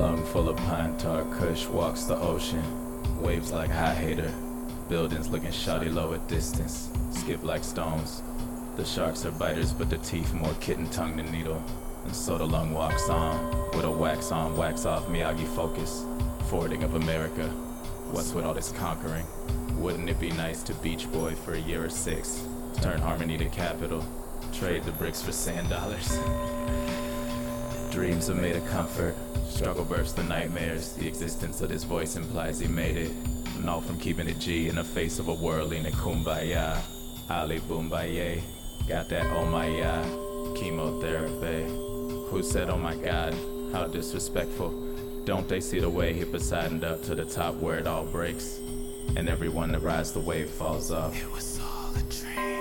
Lung full of pine tar, Kush walks the ocean. Waves like high hater. Buildings looking shoddy low at distance. Skip like stones. The sharks are biters, but the teeth more kitten tongue than needle. And so the lung walks on, with a wax on, wax off Miyagi focus. Forwarding of America. What's with all this conquering? Wouldn't it be nice to Beach Boy for a year or 6? Turn Harmony to capital. Trade the bricks for sand dollars. Dreams are made of comfort. Struggle bursts the nightmares. The existence of this voice implies he made it. And all from keeping it G in the face of a world leaning kumbaya. Ali Boombaye. Got that oh my yeah. Chemotherapy. Who said oh my god? How disrespectful. Don't they see the way he Poseidoned up to the top where it all breaks? And everyone that rides the wave falls off. It was all a dream.